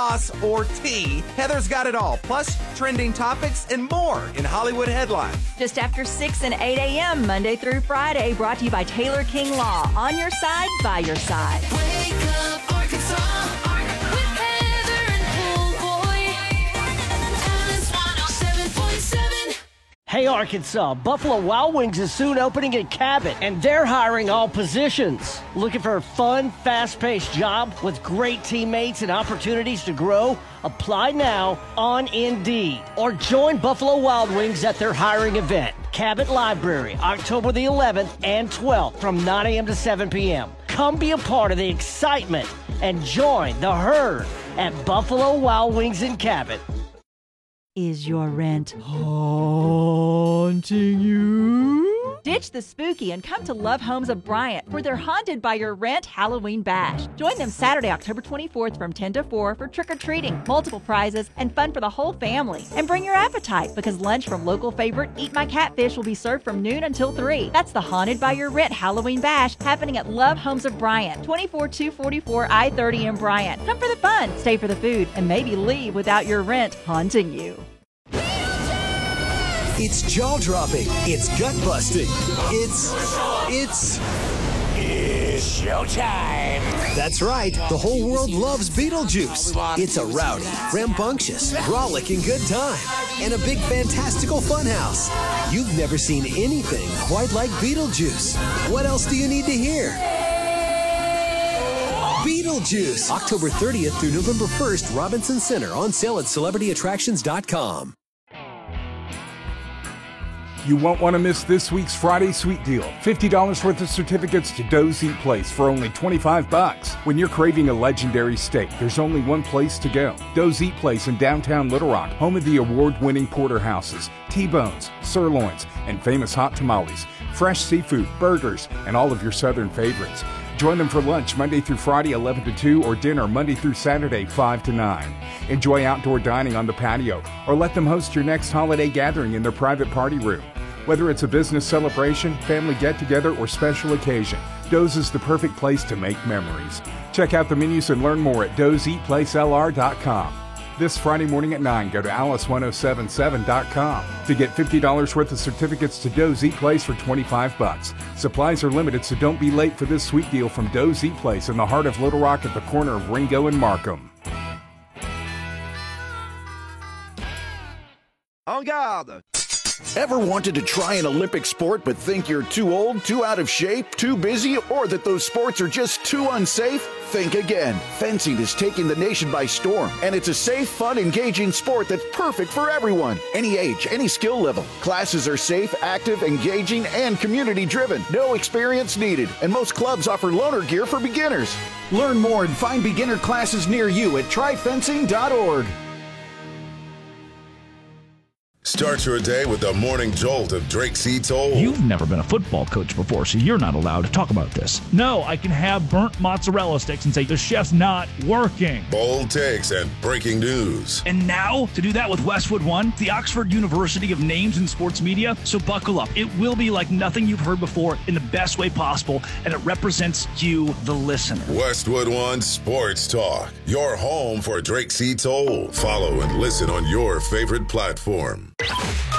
sauce, or tea, Heather's got it all. Plus, trending topics and more in Hollywood Headlines. Just after 6 and 8 a.m., Monday through Friday, brought to you by Taylor King Law. On your side, by your side. Wake up, Arkansas. With Heather and Bullboy. Alice 107.7. Hey Arkansas, Buffalo Wild Wings is soon opening in Cabot, and they're hiring all positions. Looking for a fun, fast-paced job with great teammates and opportunities to grow? Apply now on Indeed. Or join Buffalo Wild Wings at their hiring event, Cabot Library, October the 11th and 12th from 9 a.m. to 7 p.m. Come be a part of the excitement and join the herd at Buffalo Wild Wings in Cabot. Is your rent haunting you? Ditch the spooky and come to Love Homes of Bryant for their Haunted by Your Rent Halloween Bash. Join them Saturday, October 24th from 10 to 4 for trick-or-treating, multiple prizes, and fun for the whole family. And bring your appetite because lunch from local favorite Eat My Catfish will be served from noon until 3. That's the Haunted by Your Rent Halloween Bash happening at Love Homes of Bryant, 24244 I-30 in Bryant. Come for the fun, stay for the food, and maybe leave without your rent haunting you. It's jaw-dropping. It's gut-busting. It's showtime. That's right. The whole world loves Beetlejuice. It's a rowdy, rambunctious, rollicking good time. And a big fantastical funhouse. You've never seen anything quite like Beetlejuice. What else do you need to hear? Beetlejuice. October 30th through November 1st, Robinson Center. On sale at celebrityattractions.com. You won't want to miss this week's Friday Sweet Deal. $50 worth of certificates to Doe's Eat Place for only $25. When you're craving a legendary steak, there's only one place to go. Doe's Eat Place in downtown Little Rock, home of the award-winning porterhouses, T-bones, sirloins, and famous hot tamales, fresh seafood, burgers, and all of your southern favorites. Join them for lunch Monday through Friday 11 to 2 or dinner Monday through Saturday 5 to 9. Enjoy outdoor dining on the patio or let them host your next holiday gathering in their private party room. Whether it's a business celebration, family get-together, or special occasion, Doe's is the perfect place to make memories. Check out the menus and learn more at doeseatplacelr.com. This Friday morning at 9, go to alice1077.com to get $50 worth of certificates to Doe's Eat Place for $25. Supplies are limited, so don't be late for this sweet deal from Doe's Eat Place in the heart of Little Rock at the corner of Ringo and Markham. En garde! Ever wanted to try an Olympic sport but think you're too old, too out of shape, too busy, or that those sports are just too unsafe? Think again. Fencing is taking the nation by storm, and it's a safe, fun, engaging sport that's perfect for everyone. Any age, any skill level. Classes are safe, active, engaging, and community-driven. No experience needed, and most clubs offer loaner gear for beginners. Learn more and find beginner classes near you at tryfencing.org. Start your day with the morning jolt of Drake C. Toll. You've never been a football coach before, so you're not allowed to talk about this. No, I can have burnt mozzarella sticks and say the chef's not working. Bold takes and breaking news. And now, to do that with Westwood One, the Oxford University of Names in Sports Media. So buckle up. It will be like nothing you've heard before in the best way possible, and it represents you, the listener. Westwood One Sports Talk, your home for Drake C. Toll. Follow and listen on your favorite platform.